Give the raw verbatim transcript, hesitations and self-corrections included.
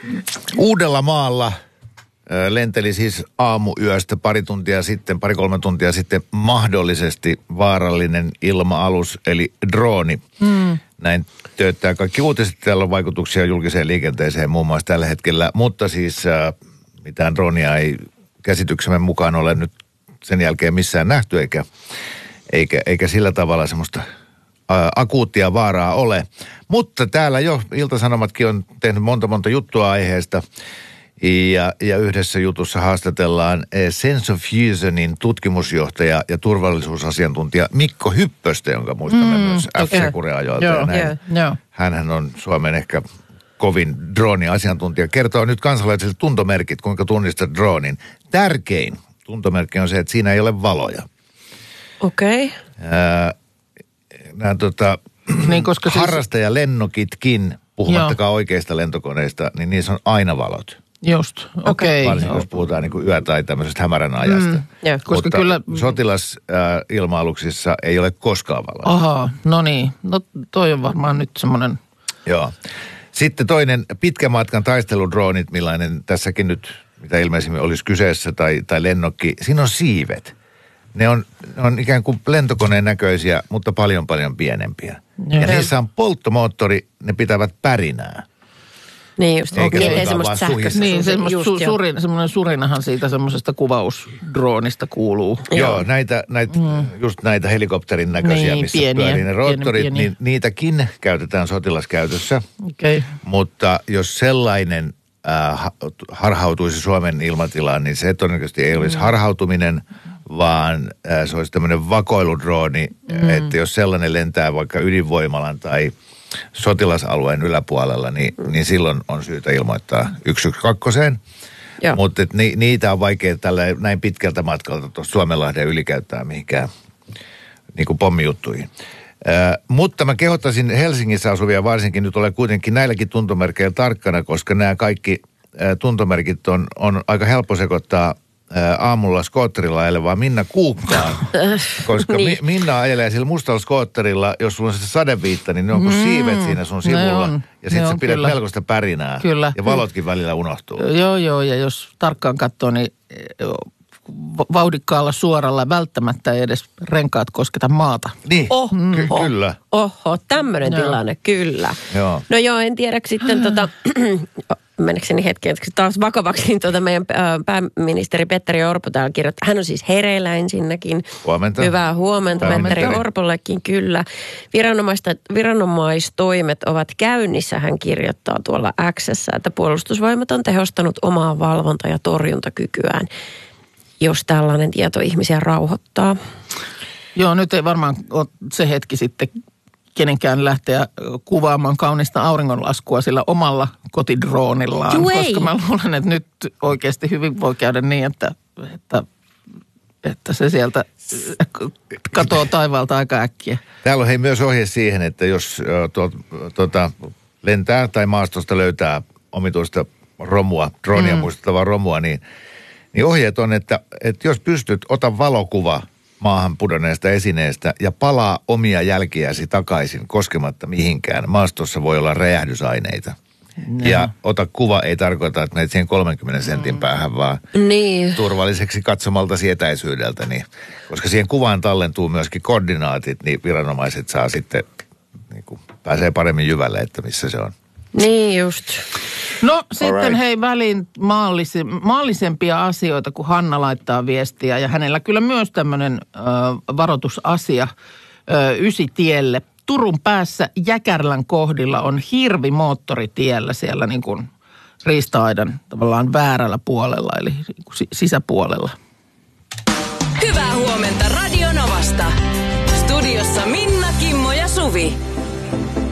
Uudellamaalla lenteli siis aamuyöstä pari tuntia sitten, pari-kolme tuntia sitten mahdollisesti vaarallinen ilma-alus, eli drooni. Mm. Näin tööttää kaikki uutiset. Täällä on vaikutuksia julkiseen liikenteeseen muun muassa tällä hetkellä, mutta siis äh, mitään droonia ei käsityksemme mukaan ole nyt sen jälkeen missään nähty, eikä, eikä, eikä sillä tavalla semmoista ä, akuuttia vaaraa ole. Mutta täällä jo Ilta-Sanomatkin on tehnyt monta monta juttua aiheesta. Ja, ja yhdessä jutussa haastatellaan Sense of Fusionin tutkimusjohtaja ja turvallisuusasiantuntija Mikko Hyppöstä, jonka muistamme mm, myös F-Secure-ajoilta. Joo, yeah, yeah. Hänhän on Suomen ehkä kovin drooni-asiantuntija. Kertoo nyt kansalaisille tuntomerkit, kuinka tunnistat droonin. Tärkein tuntomerkki on se, että siinä ei ole valoja. Okei. Okay. Nämä tota, niin, koska harrastajalennokitkin, puhumattakaan oikeista lentokoneista, niin niissä on aina valot. Just, okei. Okay. Varsinkin jos puhutaan niin kuin yö- tai tämmöisestä hämärän ajasta. Mm, yeah. Koska mutta kyllä sotilasilma-aluksissa ei ole koskaan valoja. Aha, no niin. No toi on varmaan nyt semmoinen. Joo. Sitten toinen pitkän matkan taisteludroonit, millainen tässäkin nyt, mitä ilmeisimmin olisi kyseessä, tai, tai lennokki. Siinä on siivet. Ne on, ne on ikään kuin lentokoneen näköisiä, mutta paljon paljon pienempiä. Ja, ja niissä on polttomoottori, ne pitävät pärinää. Niin just, eikä okay. semmoista sähköistä. Niin, semmoista su, surin, semmoinen surinahan siitä semmoisesta kuvausdroonista kuuluu. Joo, Joo näitä, näitä, mm. just näitä helikopterin näköisiä, niin, missä pieniä, pyörii ne roottorit, pieni, niin niitäkin käytetään sotilaskäytössä. Okay. Mutta jos sellainen äh, harhautuisi Suomen ilmatilaan, niin se todennäköisesti ei olisi mm. harhautuminen, vaan äh, se olisi tämmöinen vakoiludrooni, mm. että jos sellainen lentää vaikka ydinvoimalan tai sotilasalueen yläpuolella, niin, mm. niin silloin on syytä ilmoittaa yksi yksi kaksi. Mutta ni, niitä on vaikea tällä näin pitkältä matkalta tuossa Suomenlahden ylikäyttää mihinkään niin kuin pommijuttuihin. Äh, mutta mä kehottaisin Helsingissä asuvia varsinkin nyt ole kuitenkin näilläkin tuntomerkeillä tarkkana, koska nämä kaikki äh, tuntomerkit on, on aika helppo sekoittaa aamulla skootterilla ajelevaa Minna Kuukkaan, koska niin. Minna ajelee sillä mustalla skootterilla, jos sulla on se sadeviitta, niin ne on kuin mm, siivet siinä sun sivulla. On, ja sitten sä pidät kyllä. melkoista pärinää. Kyllä. Ja valotkin välillä unohtuu. Joo, joo, ja jos tarkkaan katsoo, niin vauhdikkaalla suoralla välttämättä ei edes renkaat kosketa maata. Niin, oh, ky- oh, kyllä. Oho, tämmöinen tilanne, kyllä. Joo. No joo, en tiedä sitten tota... Menekseni hetken taas vakavaksi, niin tuota meidän pääministeri Petteri Orpo täällä kirjoittaa. Hän on siis hereillä ensinnäkin. Huomenta. Hyvää huomenta Petteri Orpollekin, kyllä. Viranomaista, viranomaistoimet ovat käynnissä, hän kirjoittaa tuolla X:ssä, että puolustusvoimat on tehostanut omaa valvonta- ja torjuntakykyään, jos tällainen tieto ihmisiä rauhoittaa. Joo, nyt ei varmaan ole se hetki sitten kenenkään lähteä kuvaamaan kaunista auringonlaskua sillä omalla kotidroonillaan. Juu, koska ei. mä luulen, että nyt oikeasti hyvin voi käydä niin, että, että, että se sieltä katoo taivaalta aika äkkiä. Täällä on hei myös ohje siihen, että jos tuot, tuota, lentää tai maastosta löytää omituista romua, droonia mm. muistuttavaa romua, niin, niin ohjeet on, että, että jos pystyt, ota valokuva maahan pudonneesta esineestä ja palaa omia jälkiäsi takaisin koskematta mihinkään. Maastossa voi olla räjähdysaineita. No. Ja ota kuva ei tarkoita, että menet siihen kolmenkymmenen sentin päähän, vaan niin. turvalliseksi katsomaltasi etäisyydeltä. Niin, koska siihen kuvaan tallentuu myöskin koordinaatit, niin viranomaiset saa sitten, niin kuin, pääsee paremmin jyvälle, että missä se on. Niin just. No sitten right. hei väliin maallisi, maallisempia asioita, kun Hanna laittaa viestiä. Ja hänellä kyllä myös tämmöinen ö, varoitusasia ö, Ysitielle. Turun päässä Jäkärlän kohdilla on hirvi moottoritiellä siellä niin kuin riista-aidan tavallaan väärällä puolella, eli niin kuin sisäpuolella. Hyvää huomenta Radio Novasta. Studiossa Minna, Kimmo ja Suvi.